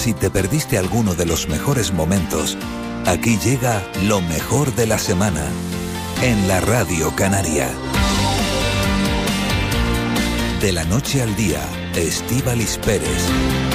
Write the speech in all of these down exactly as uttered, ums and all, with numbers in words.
Si te perdiste alguno de los mejores momentos, aquí llega lo mejor de la semana en la Radio Canaria. De la noche al día, Estíbaliz Pérez.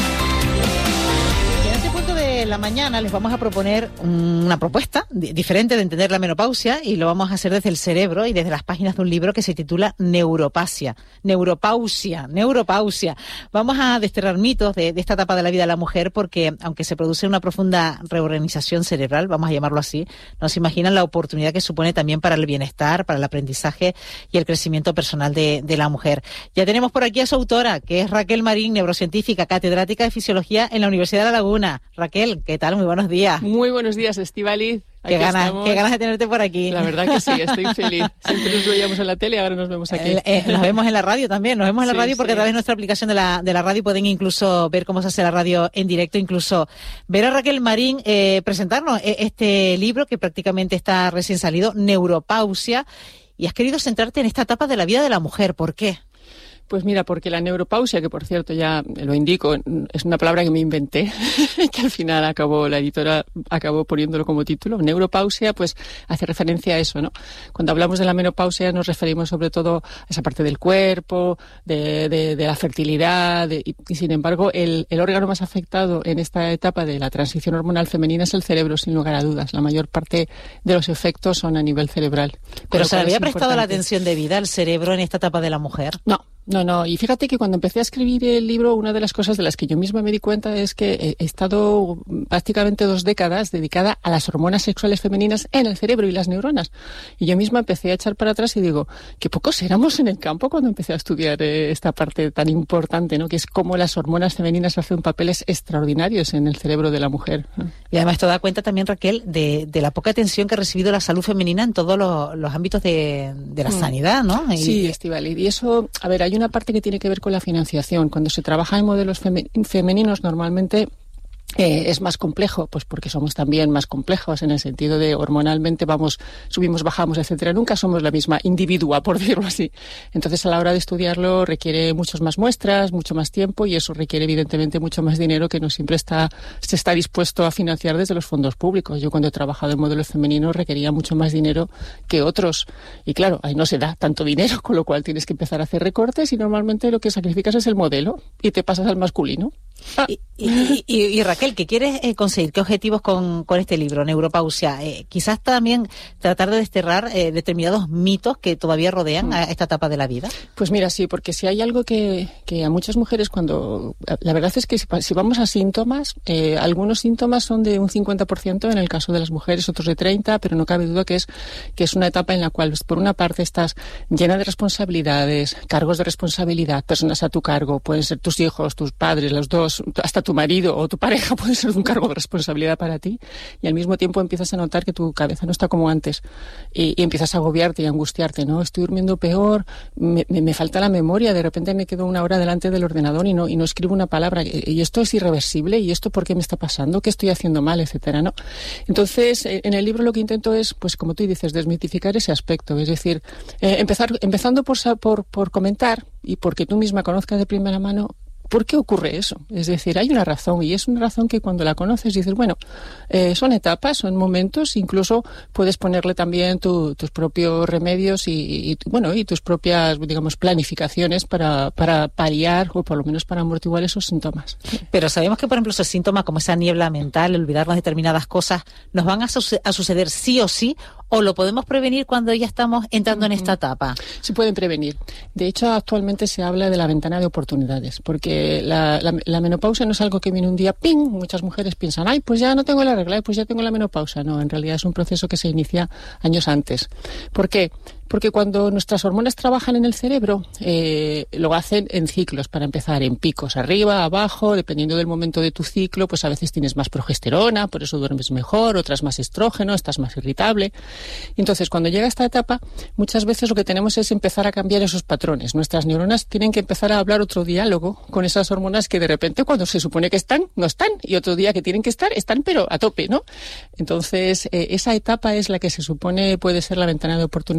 En la mañana les vamos a proponer una propuesta diferente de entender la menopausia y lo vamos a hacer desde el cerebro y desde las páginas de un libro que se titula Neuropasia, Neuropausia, Neuropausia. Vamos a desterrar mitos de, de esta etapa de la vida de la mujer porque aunque se produce una profunda reorganización cerebral, vamos a llamarlo así, no se imaginan la oportunidad que supone también para el bienestar, para el aprendizaje y el crecimiento personal de, de la mujer. Ya tenemos por aquí a su autora, que es Raquel Marín, neurocientífica, catedrática de Fisiología en la Universidad de La Laguna. Raquel, ¿qué tal? Muy buenos días. Muy buenos días, Estíbaliz. Qué ganas, qué ganas de tenerte por aquí. La verdad que sí, estoy feliz. Siempre nos veíamos en la tele y ahora nos vemos aquí. Eh, eh, nos vemos en la radio también, nos vemos en la sí, radio porque sí. A través de nuestra aplicación de la, de la radio pueden incluso ver cómo se hace la radio en directo, incluso ver a Raquel Marín eh, presentarnos este libro que prácticamente está recién salido, Neuropausia, y has querido centrarte en esta etapa de la vida de la mujer. ¿Por qué? Pues mira, porque la neuropausia, que por cierto ya lo indico, es una palabra que me inventé, que al final acabó, la editora acabó poniéndolo como título. Neuropausia, pues hace referencia a eso, ¿no? Cuando hablamos de la menopausia nos referimos sobre todo a esa parte del cuerpo, de, de, de la fertilidad, de, y, y sin embargo el, el órgano más afectado en esta etapa de la transición hormonal femenina es el cerebro, sin lugar a dudas. La mayor parte de los efectos son a nivel cerebral. ¿Pero se le había prestado la atención debida al cerebro en esta etapa de la mujer? No. No, no, y fíjate que cuando empecé a escribir el libro, una de las cosas de las que yo misma me di cuenta es que he estado prácticamente dos décadas dedicada a las hormonas sexuales femeninas en el cerebro y las neuronas. Y yo misma empecé a echar para atrás y digo, qué pocos éramos en el campo cuando empecé a estudiar eh, esta parte tan importante, ¿no? Que es cómo las hormonas femeninas hacen papeles extraordinarios en el cerebro de la mujer. Y además te da cuenta también, Raquel, de, de la poca atención que ha recibido la salud femenina en todos los, los ámbitos de, de la mm. sanidad, ¿no? Y, sí, Estíbaliz. Y eso, a ver, hay una parte que tiene que ver con la financiación. Cuando se trabaja en modelos femeninos, normalmente Eh, es más complejo, pues porque somos también más complejos en el sentido de hormonalmente vamos, subimos, bajamos, etcétera. Nunca somos la misma individua, por decirlo así. Entonces, a la hora de estudiarlo requiere muchas más muestras, mucho más tiempo y eso requiere evidentemente mucho más dinero que no siempre está se está dispuesto a financiar desde los fondos públicos. Yo cuando he trabajado en modelos femeninos requería mucho más dinero que otros y claro, ahí no se da tanto dinero, con lo cual tienes que empezar a hacer recortes y normalmente lo que sacrificas es el modelo y te pasas al masculino. Ah. Y, y, y, y Raquel, ¿qué quieres eh, conseguir? ¿Qué objetivos con, con este libro, Neuropausia? Eh, quizás también tratar de desterrar eh, determinados mitos que todavía rodean mm. a esta etapa de la vida. Pues mira, sí, porque si hay algo que, que a muchas mujeres cuando... La verdad es que si, si vamos a síntomas, eh, algunos síntomas son de un cincuenta por ciento en el caso de las mujeres, otros de treinta por ciento, pero no cabe duda que es, que es una etapa en la cual, por una parte, estás llena de responsabilidades, cargos de responsabilidad, personas a tu cargo, pueden ser tus hijos, tus padres, los dos, hasta tu marido o tu pareja puede ser un cargo de responsabilidad para ti y al mismo tiempo empiezas a notar que tu cabeza no está como antes y, y empiezas a agobiarte y a angustiarte, ¿no? Estoy durmiendo peor, me, me, me falta la memoria, de repente me quedo una hora delante del ordenador y no, y no escribo una palabra y esto es irreversible y esto ¿por qué me está pasando? ¿Qué estoy haciendo mal? Etcétera, ¿no? Entonces, en el libro lo que intento es, pues como tú dices, desmitificar ese aspecto, es decir, eh, empezar empezando por, por, por comentar y porque tú misma conozcas de primera mano ¿por qué ocurre eso? Es decir, hay una razón y es una razón que cuando la conoces dices, bueno, eh, son etapas, son momentos, incluso puedes ponerle también tu, tus propios remedios y, y, bueno, y tus propias, digamos, planificaciones para, para paliar o por lo menos para amortiguar esos síntomas. Pero sabemos que, por ejemplo, esos síntomas como esa niebla mental, olvidarnos determinadas cosas, ¿nos van a, su- a suceder sí o sí? ¿O lo podemos prevenir cuando ya estamos entrando uh-huh. en esta etapa? Se pueden prevenir. De hecho, actualmente se habla de la ventana de oportunidades, porque la, la, la menopausia no es algo que viene un día, ¡ping! Muchas mujeres piensan, ¡ay, pues ya no tengo la regla, pues ya tengo la menopausia! No, en realidad es un proceso que se inicia años antes. ¿Por qué? Porque cuando nuestras hormonas trabajan en el cerebro, eh, lo hacen en ciclos, para empezar, en picos, arriba, abajo, dependiendo del momento de tu ciclo, pues a veces tienes más progesterona, por eso duermes mejor, otras más estrógeno, estás más irritable. Entonces, cuando llega esta etapa, muchas veces lo que tenemos es empezar a cambiar esos patrones. Nuestras neuronas tienen que empezar a hablar otro diálogo con esas hormonas que de repente, cuando se supone que están, no están, y otro día que tienen que estar, están, pero a tope, ¿no? Entonces, eh, esa etapa es la que se supone puede ser la ventana de oportunidades por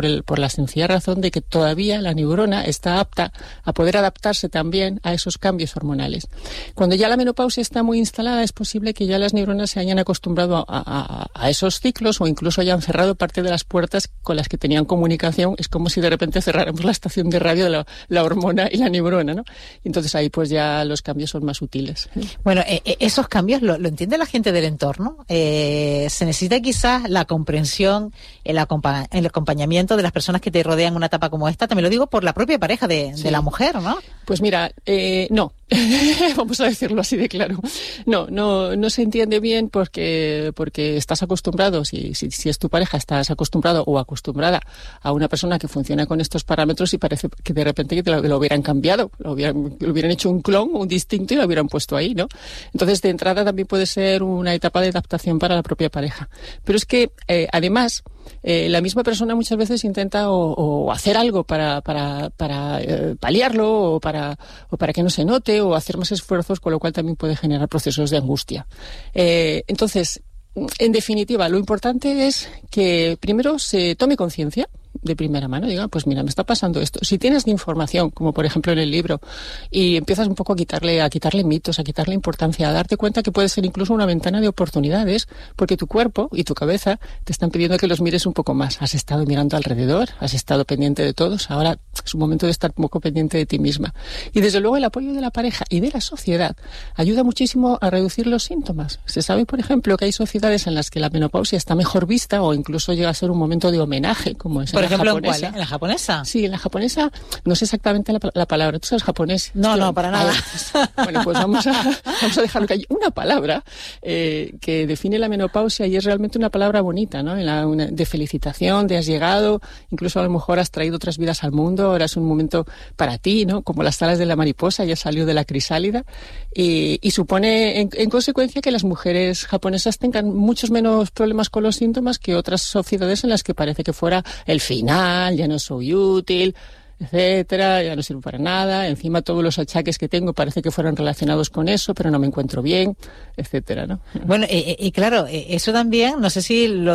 por, el, por la sencilla razón de que todavía la neurona está apta a poder adaptarse también a esos cambios hormonales. Cuando ya la menopausia está muy instalada, es posible que ya las neuronas se hayan acostumbrado a, a, a esos ciclos o incluso hayan cerrado parte de las puertas con las que tenían comunicación. Es como si de repente cerráramos la estación de radio de la, la hormona y la neurona, ¿no? Entonces ahí pues ya los cambios son más útiles. Bueno, eh, esos cambios lo, lo entiende la gente del entorno. Eh, se necesita quizás la comprensión, el, acompa- el acompañamiento de las personas que te rodean en una etapa como esta. También lo digo por la propia pareja de, sí. de la mujer, ¿no? Pues mira, eh, no. Vamos a decirlo así de claro. No, no, no se entiende bien porque, porque estás acostumbrado, si, si, si es tu pareja, estás acostumbrado o acostumbrada a una persona que funciona con estos parámetros y parece que de repente que te lo, lo hubieran cambiado, lo hubieran, lo hubieran hecho un clon, un distinto y lo hubieran puesto ahí, ¿no? Entonces, de entrada también puede ser una etapa de adaptación para la propia pareja. Pero es que, eh, además, Eh, la misma persona muchas veces intenta o, o hacer algo para, para, para eh, paliarlo o para, o para que no se note o hacer más esfuerzos, con lo cual también puede generar procesos de angustia. Eh, entonces, en definitiva, lo importante es que primero se tome conciencia de primera mano, diga, pues mira, me está pasando esto. Si tienes información, como por ejemplo en el libro, y empiezas un poco a quitarle, a quitarle mitos, a quitarle importancia, a darte cuenta que puede ser incluso una ventana de oportunidades, porque tu cuerpo y tu cabeza te están pidiendo que los mires un poco más. Has estado mirando alrededor, has estado pendiente de todos, ahora es un momento de estar un poco pendiente de ti misma. Y desde luego el apoyo de la pareja y de la sociedad ayuda muchísimo a reducir los síntomas. Se sabe, por ejemplo, que hay sociedades en las que la menopausia está mejor vista o incluso llega a ser un momento de homenaje, como es Por en ejemplo, la japonesa. ¿en cuál? ¿En la japonesa? Sí, en la japonesa, no sé exactamente la, la palabra. ¿Tú sabes japonés? No, Esto, no, para nada. Ver, bueno, pues vamos a, vamos a dejarlo que hay una palabra eh, que define la menopausia y es realmente una palabra bonita, ¿no? La, una, de felicitación, de has llegado, incluso a lo mejor has traído otras vidas al mundo, ahora es un momento para ti, ¿no? Como las alas de la mariposa, ya salió de la crisálida y, y supone en, en consecuencia que las mujeres japonesas tengan muchos menos problemas con los síntomas que otras sociedades en las que parece que fuera el final, ya no soy útil, etcétera, ya no sirvo para nada, encima todos los achaques que tengo parece que fueran relacionados con eso, pero no me encuentro bien, etcétera, ¿no? Bueno, y, y claro, eso también, no sé si lo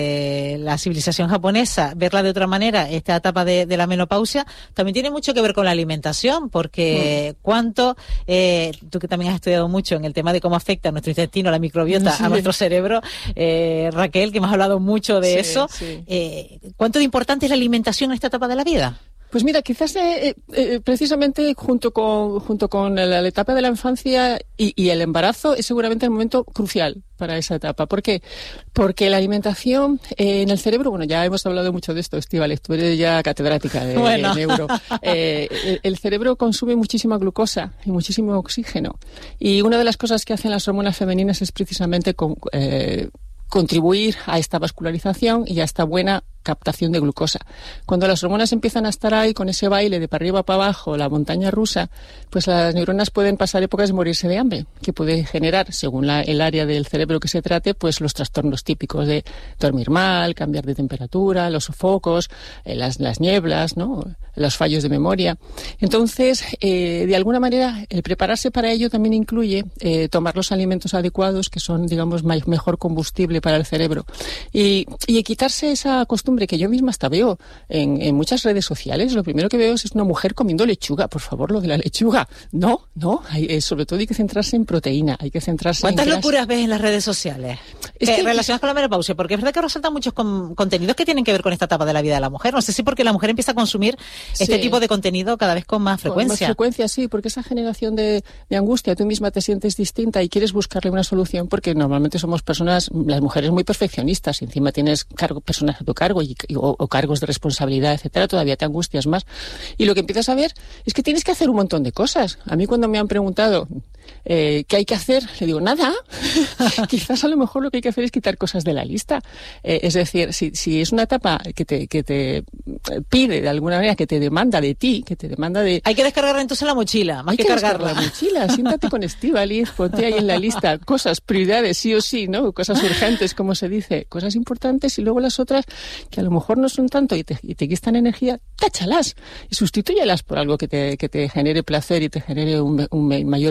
de la civilización japonesa, verla de otra manera, esta etapa de, de la menopausia, también tiene mucho que ver con la alimentación, porque mm. cuánto, eh, tú que también has estudiado mucho en el tema de cómo afecta nuestro intestino, la microbiota, sí. a nuestro cerebro, eh, Raquel, que me has hablado mucho de sí, eso, sí. Eh, ¿cuánto de importante es la alimentación en esta etapa de la vida? Pues mira, quizás eh, eh, precisamente junto con junto con la, la etapa de la infancia y, y el embarazo es seguramente el momento crucial para esa etapa. ¿Por qué? Porque la alimentación eh, en el cerebro, bueno, ya hemos hablado mucho de esto, Estíbaliz, tú eres ya catedrática de, bueno. de neuro. Eh, el, el cerebro consume muchísima glucosa y muchísimo oxígeno. Y una de las cosas que hacen las hormonas femeninas es precisamente con, eh, contribuir a esta vascularización y a esta buena captación de glucosa. Cuando las hormonas empiezan a estar ahí con ese baile de para arriba para abajo, la montaña rusa, pues las neuronas pueden pasar épocas de morirse de hambre, que puede generar, según la, el área del cerebro que se trate, pues los trastornos típicos de dormir mal, cambiar de temperatura, los sofocos, eh, las, las nieblas, ¿no? Los fallos de memoria. Entonces, eh, de alguna manera, el prepararse para ello también incluye eh, tomar los alimentos adecuados, que son, digamos, ma- mejor combustible para el cerebro. Y, y quitarse esa costumbre que yo misma hasta veo en, en muchas redes sociales. Lo primero que veo es una mujer comiendo lechuga. Por favor, lo de la lechuga. No, no. Hay, eh, sobre todo hay que centrarse en proteína. Hay que centrarse ¿Cuántas en locuras ves en las redes sociales es eh, que, relacionadas con la menopausia? Porque es verdad que resaltan muchos con, contenidos que tienen que ver con esta etapa de la vida de la mujer. No sé si porque la mujer empieza a consumir sí. este tipo de contenido cada vez con más frecuencia. Con más frecuencia, sí, porque esa generación de, de angustia, tú misma te sientes distinta y quieres buscarle una solución, porque normalmente somos personas, las mujeres muy perfeccionistas, y encima tienes cargo, personas a tu cargo y, y, o, o cargos de responsabilidad, etcétera, todavía te angustias más. Y lo que empiezas a ver es que tienes que hacer un montón de cosas. A mí cuando me han preguntado eh, qué hay que hacer, le digo, nada. Quizás a lo mejor lo que hay que hacer es quitar cosas de la lista. Eh, es decir, si, si es una etapa que te, que te pide de alguna manera, que te demanda de ti, que te demanda de... Hay que descargar entonces la mochila, más hay que, que cargarla. La mochila, siéntate con Estíbaliz, ponte ahí en la lista cosas, prioridades, sí o sí, ¿no? Cosas urgentes, como se dice, cosas importantes, y luego las otras que a lo mejor no son tanto y te, y te quitan energía, táchalas y sustitúyelas por algo que te, que te genere placer y te genere un, un mayor bienestar.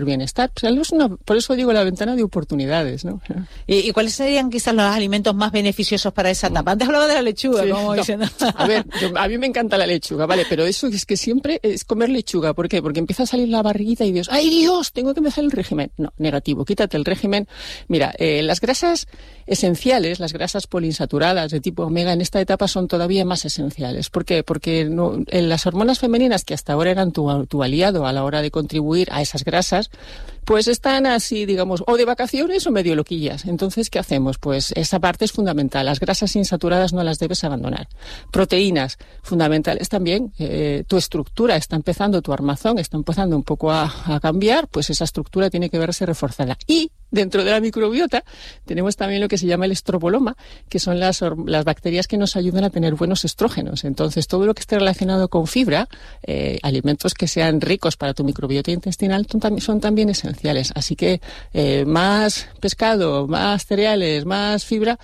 desayunar, pues es una, por eso digo la ventana de oportunidades, ¿no? ¿Y, y cuáles serían quizás los alimentos más beneficiosos para esa etapa? Antes hablaba de la lechuga, sí, como no. dicen. A ver, yo, a mí me encanta la lechuga, ¿vale? Pero eso es que siempre es comer lechuga. ¿Por qué? Porque empieza a salir la barriguita y Dios, ¡ay Dios! Tengo que empezar el régimen. No, negativo, quítate el régimen. Mira, eh, las grasas esenciales, las grasas poliinsaturadas de tipo omega en esta etapa son todavía más esenciales. ¿Por qué? Porque no, en las hormonas femeninas, que hasta ahora eran tu, tu aliado a la hora de contribuir a esas grasas, pues están así, digamos, o de vacaciones o medio loquillas. Entonces, ¿qué hacemos? Pues esa parte es fundamental. Las grasas insaturadas no las debes abandonar. Proteínas, fundamentales también. Eh, tu estructura está empezando, tu armazón está empezando un poco a, a cambiar, pues esa estructura tiene que verse reforzada. Y dentro de la microbiota tenemos también lo que se llama el estroboloma, que son las, las bacterias que nos ayudan a tener buenos estrógenos. Entonces, todo lo que esté relacionado con fibra, eh, alimentos que sean ricos para tu microbiota intestinal, son, son también esenciales. Así que eh, más pescado, más cereales, más fibra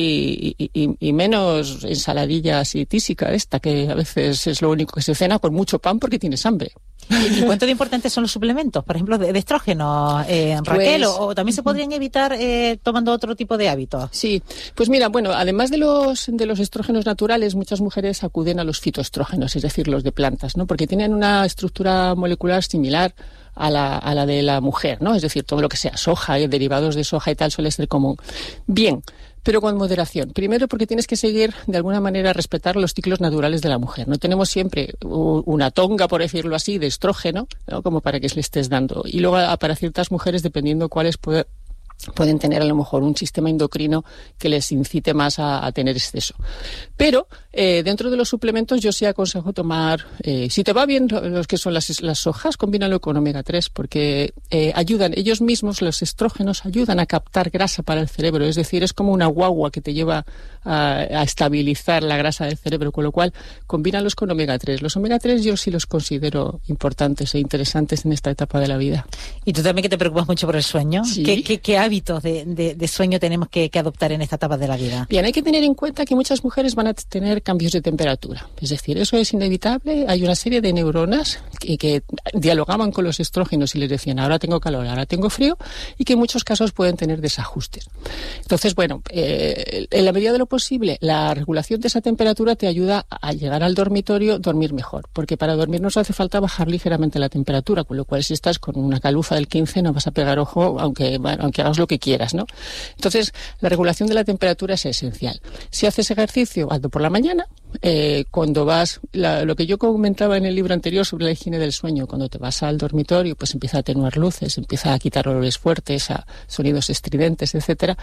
y, y, y menos ensaladilla así tísica esta, que a veces es lo único que se cena con mucho pan porque tienes hambre. ¿Y cuánto de importantes son los suplementos, por ejemplo, de, de estrógeno, eh, Raquel? Pues, o, o también se podrían evitar eh, tomando otro tipo de hábitos. Sí, pues mira, bueno, además de los de los estrógenos naturales, muchas mujeres acuden a los fitoestrógenos, es decir, los de plantas, ¿no? Porque tienen una estructura molecular similar a la, a la de la mujer, ¿no? Es decir, todo lo que sea soja y derivados de soja y tal suele ser común. Bien, pero con moderación. Primero porque tienes que seguir, de alguna manera, respetar los ciclos naturales de la mujer. No tenemos siempre una tonga, por decirlo así, de estrógeno, ¿no? Como para que le estés dando. Y luego, para ciertas mujeres, dependiendo cuáles puede, pueden tener a lo mejor un sistema endocrino que les incite más a, a tener exceso. Pero eh, dentro de los suplementos yo sí aconsejo tomar, eh, si te va bien los que son las, las hojas, combínalo con omega tres, porque eh, ayudan, ellos mismos, los estrógenos, ayudan a captar grasa para el cerebro. Es decir, es como una guagua que te lleva a, a estabilizar la grasa del cerebro, con lo cual combínalos con omega tres. Los omega tres yo sí los considero importantes e interesantes en esta etapa de la vida. ¿Y tú también que te preocupas mucho por el sueño? Sí. ¿Qué, qué, qué hábitos de, de, de sueño tenemos que, que adoptar en esta etapa de la vida? Bien, hay que tener en cuenta que muchas mujeres van a tener cambios de temperatura. Es decir, eso es inevitable. Hay una serie de neuronas que, que dialogaban con los estrógenos y les decían, ahora tengo calor, ahora tengo frío, y que en muchos casos pueden tener desajustes. Entonces, bueno, eh, en la medida de lo posible, la regulación de esa temperatura te ayuda a llegar al dormitorio, dormir mejor, porque para dormir nos hace falta bajar ligeramente la temperatura, con lo cual si estás con una calufa del quince no vas a pegar ojo, aunque, bueno, aunque hagas lo que quieras, ¿no? Entonces, la regulación de la temperatura es esencial. Si haces ejercicio, hazlo por la mañana. Eh, cuando vas, la, lo que yo comentaba en el libro anterior sobre la higiene del sueño, cuando te vas al dormitorio, pues empieza a atenuar luces, empieza a quitar olores fuertes, a sonidos estridentes, etcétera,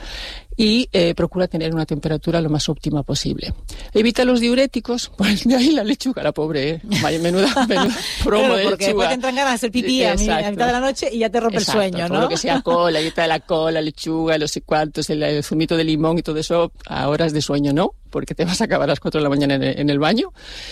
y eh, procura tener una temperatura lo más óptima posible. Evita los diuréticos, pues de ahí la lechuga, la pobre, ¿eh? Vaya menuda, menuda promo claro, de porque lechuga. después te entran ganas de hacer pipí a, mi, a mitad de la noche y ya te rompe Exacto, el sueño, ¿no? Todo lo que sea cola, dieta de la cola, lechuga, no sé cuántos, el, el zumito de limón y todo eso, a horas de sueño no, porque te vas a acabar a las cuatro de la mañana en el, en el baño.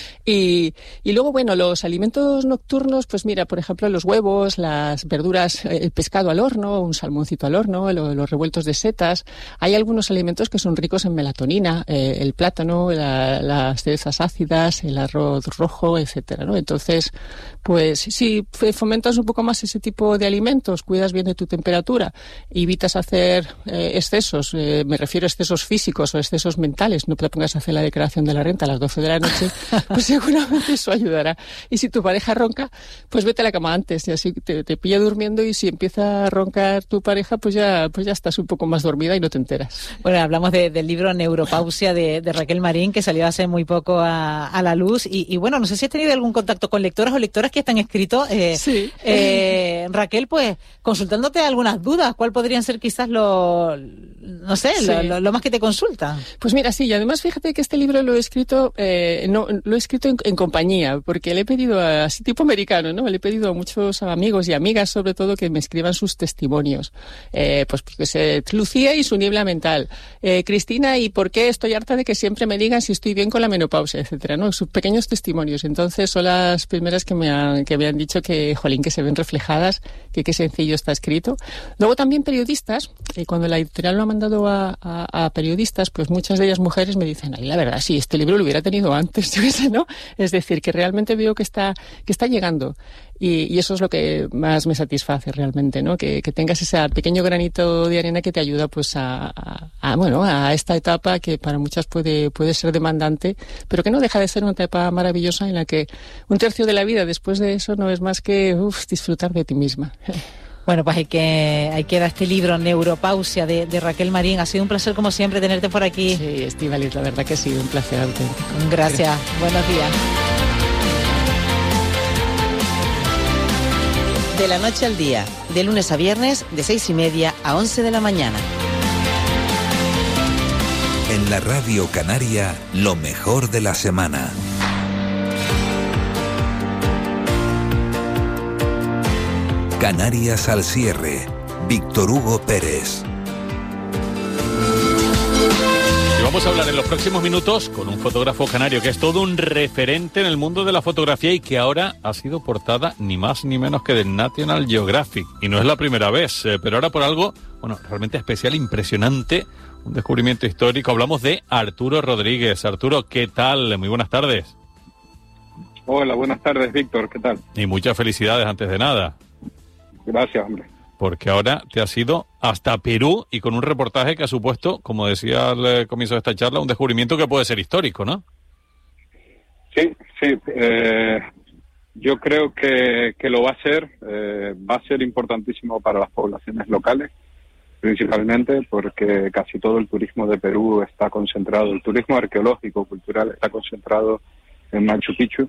Y, y luego, bueno, los alimentos nocturnos, pues mira, por ejemplo, los huevos, las verduras, el pescado al horno, un salmoncito al horno, lo, los revueltos de setas. Hay algunos alimentos que son ricos en melatonina, eh, el plátano, la, las cerezas ácidas, el arroz rojo, etcétera, ¿no? Entonces, pues si fomentas un poco más ese tipo de alimentos, cuidas bien de tu temperatura, evitas hacer eh, excesos, eh, me refiero a excesos físicos o excesos mentales, no te pongas a hacer la declaración de la renta a las doce de la noche, pues seguramente eso ayudará. Y si tu pareja ronca, pues vete a la cama antes, y así te, te pilla durmiendo, y si empieza a roncar tu pareja, pues ya, pues ya estás un poco más dormida y no te enteras. Bueno, hablamos de, del libro Neuropausia de, de Raquel Marín, que salió hace muy poco a, a la luz, y, y bueno, no sé si has tenido algún contacto con lectoras o lectoras que están escritos. Eh, sí. Eh, Raquel, pues, consultándote algunas dudas, ¿cuál podrían ser quizás lo, no sé, sí. lo, lo, lo más que te consultan? Pues mira, sí, y además fíjate que este libro lo he escrito, eh, no, lo he escrito en, en compañía, porque le he pedido, a, así tipo americano, ¿no? Le he pedido a muchos amigos y amigas, sobre todo, que me escriban sus testimonios. Eh, pues, pues eh, Lucía y su niebla mental. Eh, Cristina, y por qué estoy harta de que siempre me digan si estoy bien con la menopausia, etcétera, ¿no? Sus pequeños testimonios. Entonces, son las primeras que me han, que me han dicho que, jolín, que se ven reflejadas, que qué sencillo está escrito. Luego también periodistas, eh, cuando la editorial lo ha mandado a, a, a periodistas, pues muchas de ellas mujeres me me dicen, ay, la verdad, sí, este libro lo hubiera tenido antes, yo qué sé, ¿no? Es decir, que realmente veo que está, que está llegando. Y, y eso es lo que más me satisface realmente, ¿no? Que, que tengas ese pequeño granito de arena que te ayuda, pues, a, a, a, bueno, a esta etapa que para muchas puede, puede ser demandante, pero que no deja de ser una etapa maravillosa en la que un tercio de la vida después de eso no es más que, uf, disfrutar de ti misma. Bueno, pues hay que, hay que dar este libro, Neuropausia, de, de Raquel Marín. Ha sido un placer, como siempre, tenerte por aquí. Sí, Estíbaliz, la verdad que ha sido un placer auténtico. Gracias. Gracias. Buenos días. De la noche al día, de lunes a viernes, de seis y media a once de la mañana. En la Radio Canaria, lo mejor de la semana. Canarias al cierre. Víctor Hugo Pérez. Y vamos a hablar en los próximos minutos con un fotógrafo canario que es todo un referente en el mundo de la fotografía y que ahora ha sido portada ni más ni menos que del National Geographic. Y no es la primera vez, eh, pero ahora por algo, bueno, realmente especial, impresionante, un descubrimiento histórico. Hablamos de Arturo Rodríguez. Arturo, ¿qué tal? Muy buenas tardes. Hola, buenas tardes, Víctor, ¿qué tal? Y muchas felicidades antes de nada. Gracias, hombre. Porque ahora te has ido hasta Perú y con un reportaje que ha supuesto, como decía al comienzo de esta charla, un descubrimiento que puede ser histórico, ¿no? Sí, sí. Eh, yo creo que, que lo va a ser. Eh, va a ser importantísimo para las poblaciones locales, principalmente porque casi todo el turismo de Perú está concentrado, el turismo arqueológico, cultural, está concentrado en Machu Picchu.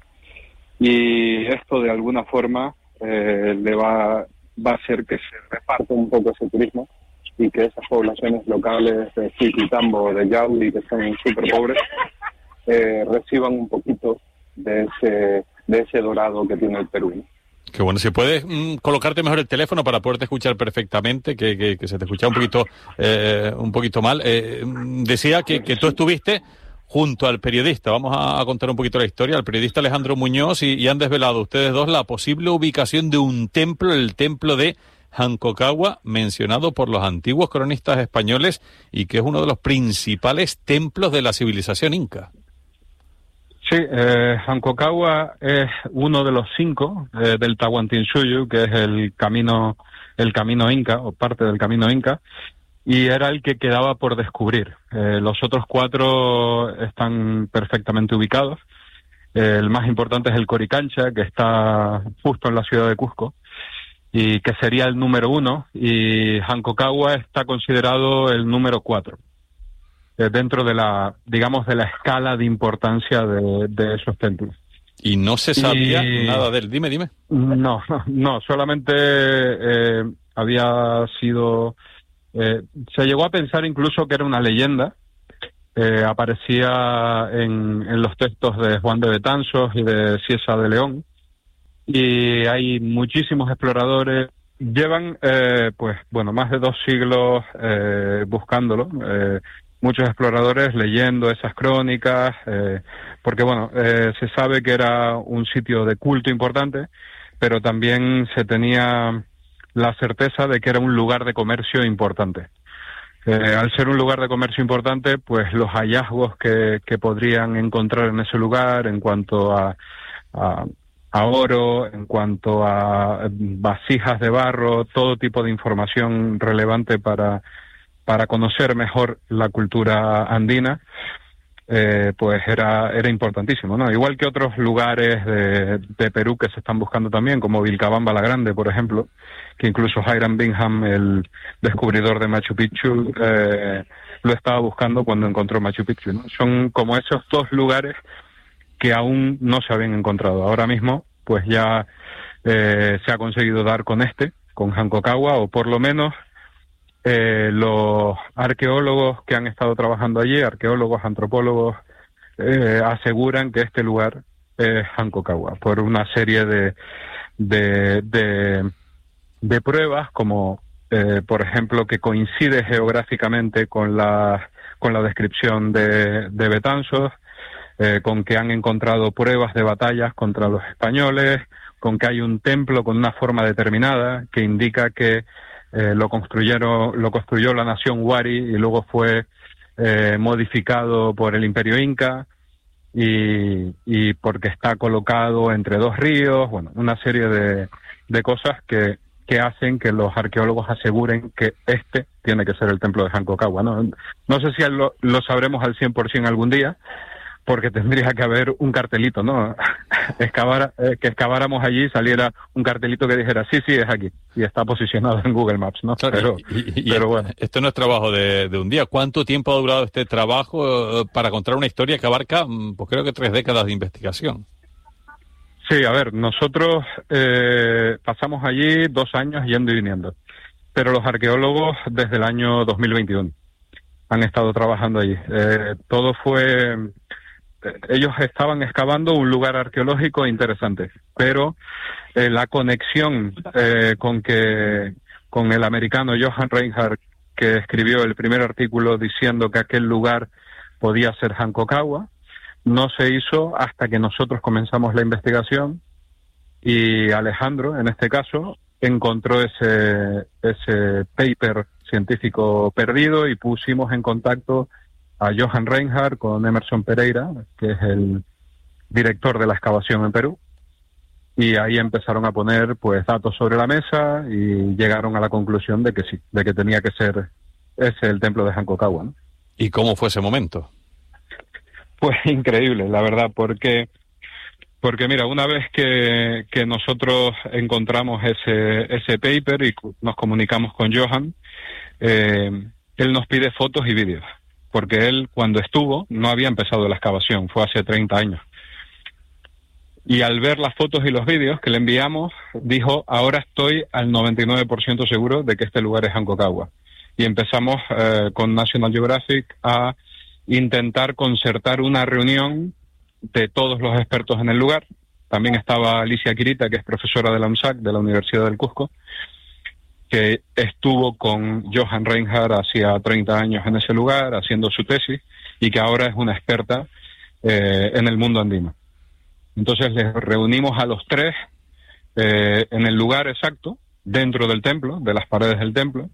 Y esto, de alguna forma, eh, le va... va a hacer que se reparta un poco ese turismo y que esas poblaciones locales de Chiquitambo, de Yauli, que son súper pobres, eh, reciban un poquito de ese de ese dorado que tiene el Perú. Qué bueno, si puedes mm, colocarte mejor el teléfono para poderte escuchar perfectamente, que, que, que se te escucha un poquito eh, un poquito mal. Eh, decía que, que tú estuviste junto al periodista, vamos a, a contar un poquito la historia, al periodista Alejandro Muñoz, y, y han desvelado ustedes dos la posible ubicación de un templo, el templo de Jancocagua, mencionado por los antiguos cronistas españoles y que es uno de los principales templos de la civilización inca. Sí, eh, Jancocagua es uno de los cinco eh, del Tahuantinsuyo, que es el camino, el camino inca, o parte del camino inca, y era el que quedaba por descubrir. Eh, los otros cuatro están perfectamente ubicados. Eh, el más importante es el Coricancha, que está justo en la ciudad de Cusco, y que sería el número uno, y Jancocagua está considerado el número cuatro, eh, dentro de la, digamos, de la escala de importancia de, de esos templos. Y no se sabía y... nada de él. Dime, dime. No, no, solamente eh, había sido... Eh, se llegó a pensar incluso que era una leyenda. Eh, aparecía en, en los textos de Juan de Betanzos y de Ciesa de León, y hay muchísimos exploradores, llevan eh, pues bueno más de dos siglos eh, buscándolo, eh, muchos exploradores leyendo esas crónicas, eh, porque bueno eh, se sabe que era un sitio de culto importante, pero también se tenía la certeza de que era un lugar de comercio importante. Eh, al ser un lugar de comercio importante, pues los hallazgos que, que podrían encontrar en ese lugar en cuanto a, a, a oro, en cuanto a vasijas de barro, todo tipo de información relevante para, para conocer mejor la cultura andina, Eh, pues era era importantísimo, ¿no? Igual que otros lugares de, de Perú que se están buscando también, como Vilcabamba la Grande, por ejemplo, que incluso Hiram Bingham, el descubridor de Machu Picchu, eh, lo estaba buscando cuando encontró Machu Picchu, ¿no? Son como esos dos lugares que aún no se habían encontrado. Ahora mismo, pues ya eh, se ha conseguido dar con este, con Jancocagua, o por lo menos Eh, los arqueólogos que han estado trabajando allí, arqueólogos, antropólogos, eh, aseguran que este lugar es Jancocagua, por una serie de de, de, de pruebas, como eh, por ejemplo que coincide geográficamente con la con la descripción de, de Betanzos, eh, con que han encontrado pruebas de batallas contra los españoles, con que hay un templo con una forma determinada que indica que Eh, lo construyeron, lo construyó la nación Wari y luego fue eh, modificado por el Imperio Inca y, y porque está colocado entre dos ríos, bueno, una serie de, de cosas que, que hacen que los arqueólogos aseguren que este tiene que ser el templo de Aconcagua, ¿no? No sé si lo, lo sabremos al cien por ciento algún día, porque tendría que haber un cartelito, ¿no? Excavar, eh, que excaváramos allí y saliera un cartelito que dijera, sí, sí, es aquí, y está posicionado en Google Maps, ¿no? Claro, pero y, y, pero y bueno. Esto no es trabajo de, de un día. ¿Cuánto tiempo ha durado este trabajo eh, para contar una historia que abarca, pues creo que tres décadas de investigación? Sí, a ver, nosotros eh, pasamos allí dos años yendo y viniendo, pero los arqueólogos desde el año dos mil veintiuno han estado trabajando allí. Eh, todo fue... Ellos estaban excavando un lugar arqueológico interesante, pero eh, la conexión eh, con que con el americano Johann Reinhardt, que escribió el primer artículo diciendo que aquel lugar podía ser Aconcagua, no se hizo hasta que nosotros comenzamos la investigación y Alejandro, en este caso, encontró ese ese paper científico perdido y pusimos en contacto a Johann Reinhardt con Emerson Pereira, que es el director de la excavación en Perú, y ahí empezaron a poner pues datos sobre la mesa y llegaron a la conclusión de que sí, de que tenía que ser ese el templo de Aconcagua, ¿no? ¿Y cómo fue ese momento? Pues increíble, la verdad, porque porque mira, una vez que, que nosotros encontramos ese ese paper y nos comunicamos con Johann, eh, él nos pide fotos y vídeos, porque él cuando estuvo no había empezado la excavación, fue hace treinta años. Y al ver las fotos y los vídeos que le enviamos, dijo, ahora estoy al noventa y nueve por ciento seguro de que este lugar es Aconcagua. Y empezamos eh, con National Geographic a intentar concertar una reunión de todos los expertos en el lugar. También estaba Alicia Quirita, que es profesora de la UNSAC, de la Universidad del Cusco, que estuvo con Johann Reinhardt hacía treinta años en ese lugar, haciendo su tesis, y que ahora es una experta eh, en el mundo andino. Entonces les reunimos a los tres eh, en el lugar exacto, dentro del templo, de las paredes del templo,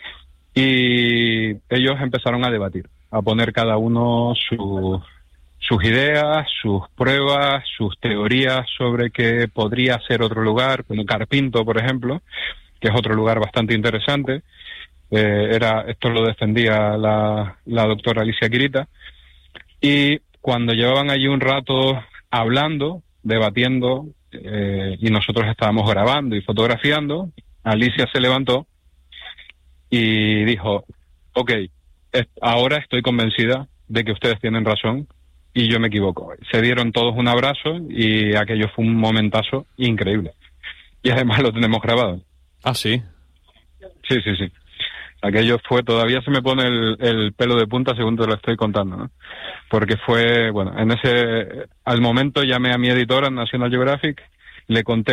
y ellos empezaron a debatir, a poner cada uno su, sus ideas, sus pruebas, sus teorías sobre que podría ser otro lugar, como Carpinto, por ejemplo, que es otro lugar bastante interesante. Eh, era esto lo defendía la, la doctora Alicia Quirita. Y cuando llevaban allí un rato hablando, debatiendo, eh, y nosotros estábamos grabando y fotografiando, Alicia se levantó y dijo, ok, es, ahora estoy convencida de que ustedes tienen razón y yo me equivoco. Se dieron todos un abrazo y aquello fue un momentazo increíble. Y además lo tenemos grabado. Ah, sí. Sí, sí, sí. Aquello fue, todavía se me pone el, el pelo de punta según te lo estoy contando, ¿no? Porque fue, bueno, en ese, al momento llamé a mi editora en National Geographic, le conté